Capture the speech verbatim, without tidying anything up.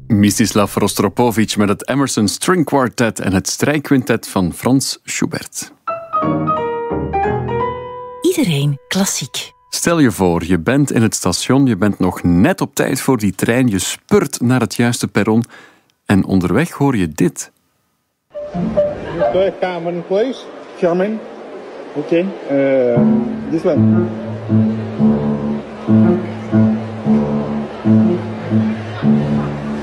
Mstislav Rostropovich met het Emerson String Quartet en het strijkquintet van Frans Schubert. Iedereen klassiek. Stel je voor, je bent in het station, je bent nog net op tijd voor die trein, je spurt naar het juiste perron en onderweg hoor je dit. Third Carmen, please. Carmen? Okay. Uh, this one.